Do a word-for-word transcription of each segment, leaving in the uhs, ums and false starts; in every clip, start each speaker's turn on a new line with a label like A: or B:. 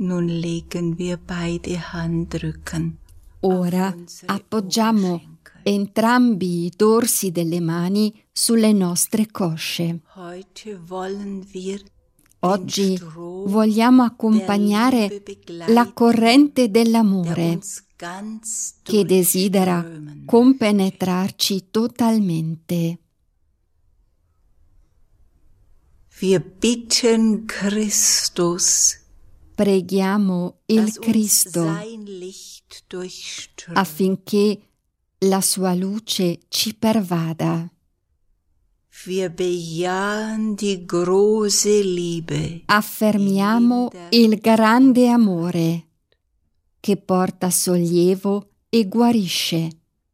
A: Nun legen wir beide Handrücken.
B: Ora appoggiamo entrambi i dorsi delle mani sulle nostre cosce. Oggi vogliamo accompagnare la corrente dell'amore che desidera compenetrarci totalmente.
A: Wir bitten Christus,
B: preghiamo il Cristo affinché la sua luce ci pervada.
A: Wir bejahen die große Liebe.
B: Affermiamo il grande amore che porta sollievo e guarisce.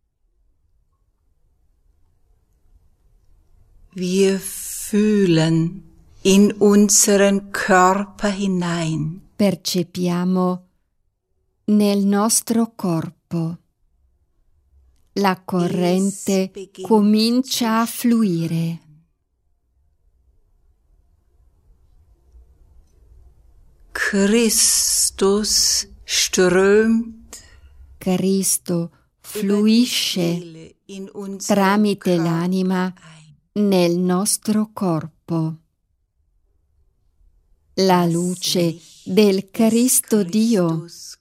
A: Wir fühlen in unseren Körper hinein.
B: Percepiamo nel nostro corpo. La corrente comincia a fluire.
A: Christus strömt.
B: Cristo fluisce tramite l'anima nel nostro corpo. La luce del Cristo Dio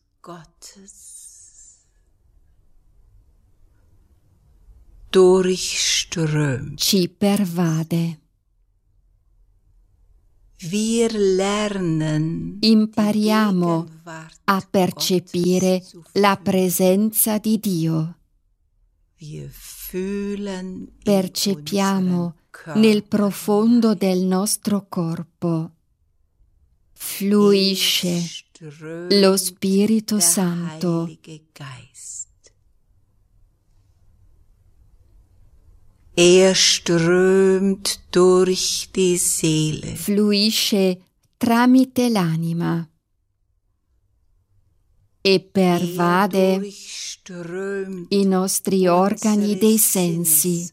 A: durchströmt.
B: Ci pervade.
A: Wir lernen,
B: impariamo a percepire la presenza di Dio.
A: Wir fühlen
B: Percepiamo nel profondo del nostro corpo. Fluisce lo Spirito Santo.
A: Er strömt durch die Seele.
B: Fluisce tramite l'anima e pervade i nostri organi dei sensi.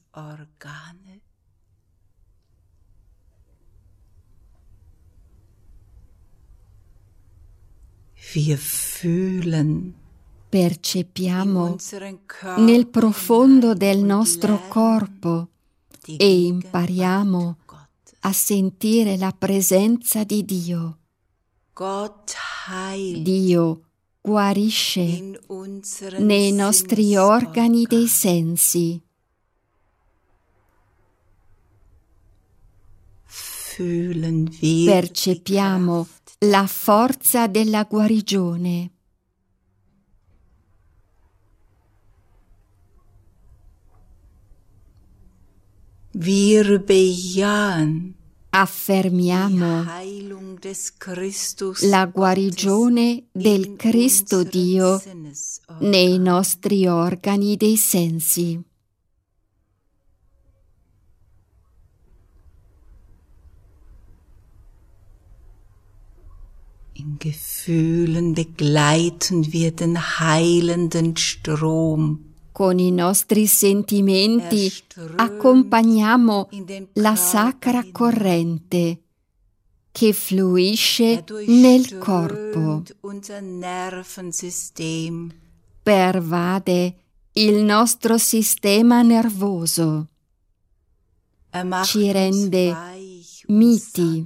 A: Wir fühlen.
B: Percepiamo nel profondo del nostro corpo e impariamo a sentire la presenza di Dio. Dio guarisce nei nostri organi dei sensi. Percepiamo la forza della guarigione.
A: Wir bejahen.
B: Affermiamo la guarigione del Cristo Dio nei nostri organi dei sensi.
A: In Gefühlen begleiten wir den heilenden Strom.
B: Con i nostri sentimenti accompagniamo la sacra corrente che fluisce nel corpo. Pervade il nostro sistema nervoso. Ci rende miti.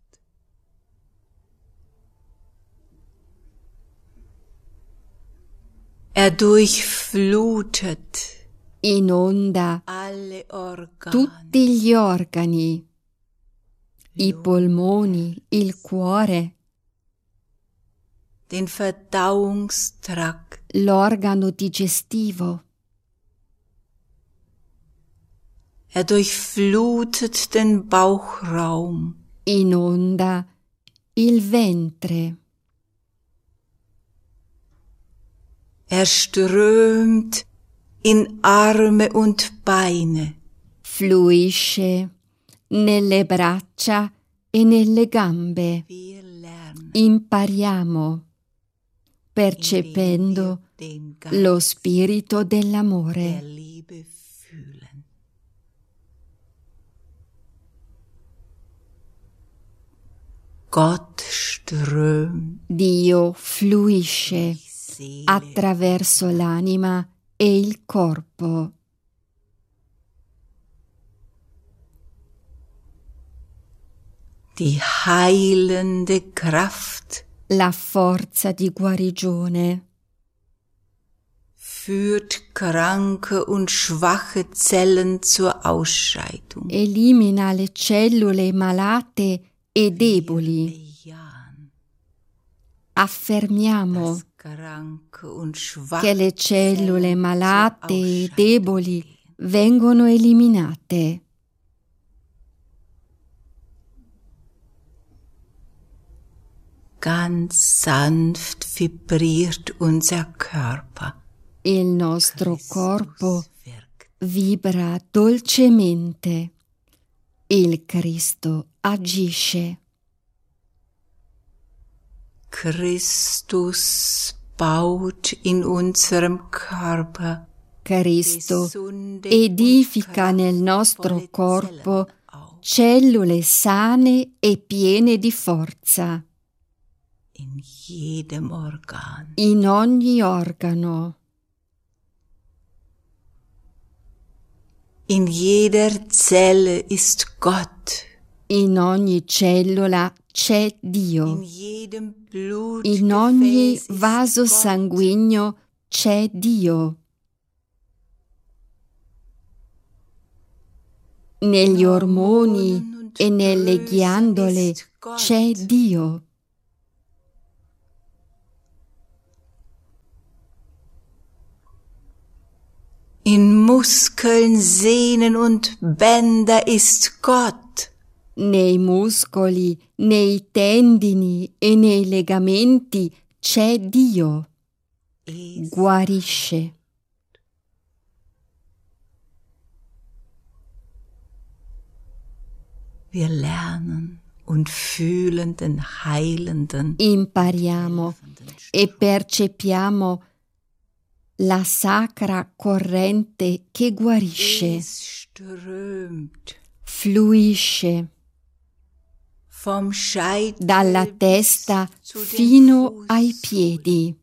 A: Er durchflutet,
B: inonda tutti gli organi, i polmoni, il cuore,
A: den Verdauungstrakt,
B: l'organo digestivo.
A: Er durchflutet den Bauchraum,
B: inonda il ventre.
A: Er strömt in Arme und Beine.
B: Fluisce nelle braccia e nelle gambe. Impariamo, percependo lo spirito dell'amore.
A: Gott strömt
B: Dio fluisce attraverso l'anima e il corpo.
A: die heilende Kraft
B: La forza di guarigione
A: führt kranke und schwache Zellen zur Ausscheidung.
B: elimina le cellule malate e deboli.
A: Bejahen,
B: Affermiamo
A: dass kranke und schwache
B: che le cellule
A: Zellen
B: malate
A: zur
B: e
A: Ausscheidung
B: deboli
A: gehen.
B: vengono eliminate.
A: Ganz sanft vibriert unser Körper.
B: Il nostro
A: Christus
B: corpo
A: wirkt.
B: vibra dolcemente. Il Cristo agisce.
A: Christus baut in unserem Körper
B: Cristo
A: gesunde
B: edifica
A: und
B: nel nostro
A: kraftvolle
B: corpo
A: Zellen auf.
B: cellule sane e piene di forza
A: In jedem Organ.
B: in ogni organo.
A: In jeder Zelle ist Gott.
B: In ogni cellula c'è
A: In
B: Dio.
A: jedem
B: In ogni
A: Blutgefäß
B: vaso
A: ist Gott.
B: sanguigno c'è Dio. Negli ormoni e nelle ghiandole c'è Dio.
A: In Muskeln, Sehnen und Bänder ist Gott.
B: Nei muscoli, nei tendini e nei legamenti c'è Dio.
A: Es
B: Guarisce.
A: Wir lernen und fühlen den heilenden,
B: Impariamo e percepiamo la sacra corrente che guarisce,
A: es strömt
B: fluisce
A: vom Scheitel
B: dalla
A: bis
B: testa
A: zu den
B: fino ai
A: Fußsohlen.
B: piedi.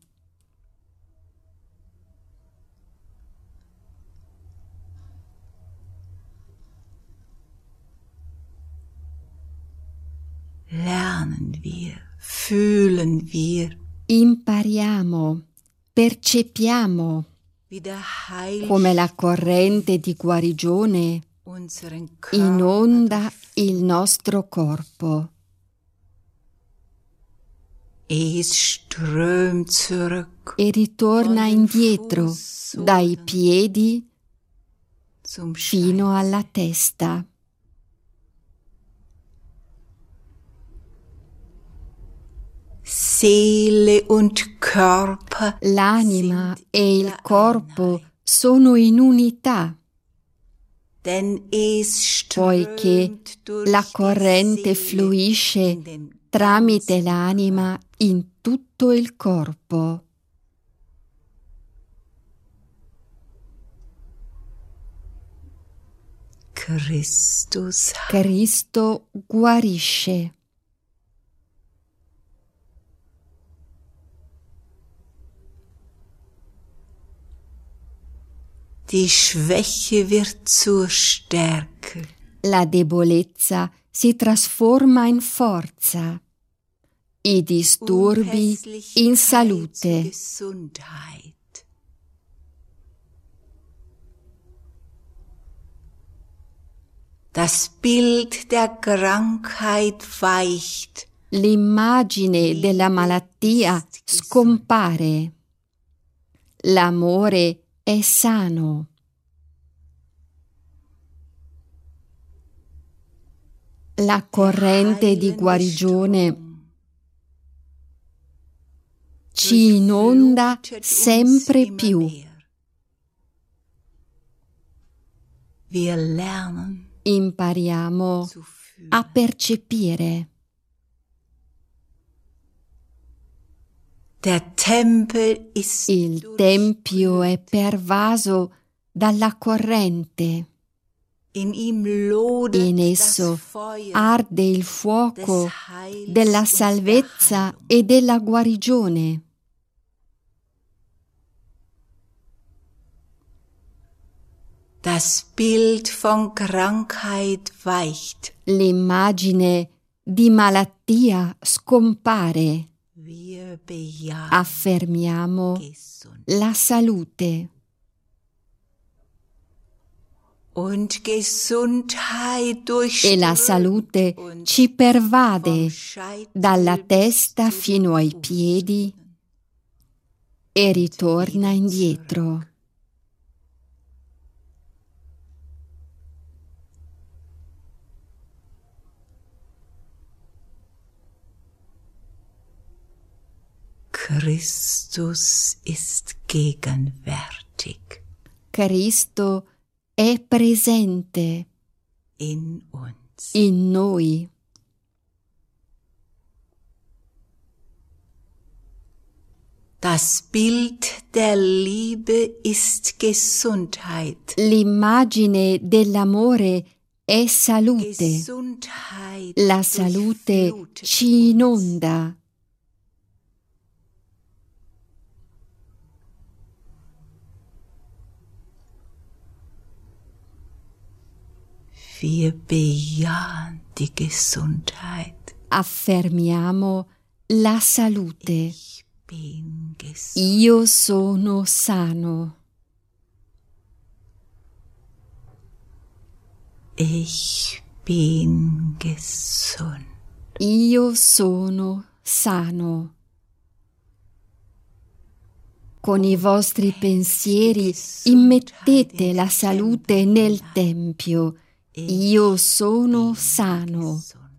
A: Lernen wir, fühlen wir,
B: Impariamo, percepiamo
A: wie der Heil
B: come la corrente di guarigione
A: unseren Körper
B: inonda il nostro corpo.
A: Es strömt zurück
B: E ritorna
A: von den
B: indietro
A: Fußsohlen
B: dai piedi
A: zum
B: fino alla testa.
A: Seele und Körper
B: L'anima
A: sind
B: e
A: in
B: il
A: der
B: corpo
A: Einheit,
B: sono in unità,
A: denn es
B: poiché
A: strömt durch
B: la
A: die
B: corrente
A: Seele
B: fluisce
A: in den
B: tramite
A: ganzen
B: l'anima in tutto il corpo.
A: Christus
B: Cristo guarisce.
A: Die Schwäche wird zur Stärke.
B: La debolezza si trasforma in forza, i disturbi in
A: Unpässlichkeit zur
B: salute.
A: Gesundheit. Das Bild der Krankheit weicht.
B: L'immagine della malattia scompare. L'amore è sano. La corrente di guarigione ci inonda sempre più.
A: Wir lernen
B: Impariamo
A: zu fühlen.
B: a percepire.
A: Der Tempel ist
B: Il tempio è pervaso dalla corrente. In esso arde il fuoco della salvezza e della guarigione.
A: Das Bild von Krankheit weicht.
B: L'immagine di malattia scompare.
A: Wir bejahen
B: Affermiamo
A: Gesund.
B: la salute.
A: Und Gesundheit
B: E la salute ci pervade dalla testa fino ai piedi e ritorna indietro.
A: Christus ist gegenwärtig
B: Cristo è presente
A: in uns.
B: in noi.
A: Das Bild der Liebe ist Gesundheit.
B: L'immagine dell'amore è salute.
A: Gesundheit
B: La salute
A: durchflutet
B: ci
A: uns.
B: inonda.
A: Wir bejahen die Gesundheit.
B: Affermiamo la salute.
A: Ich bin gesund.
B: Io sono sano.
A: Ich bin gesund.
B: Io sono sano. Con i vostri pensieri immettete la salute nel tempio. Io sono sano.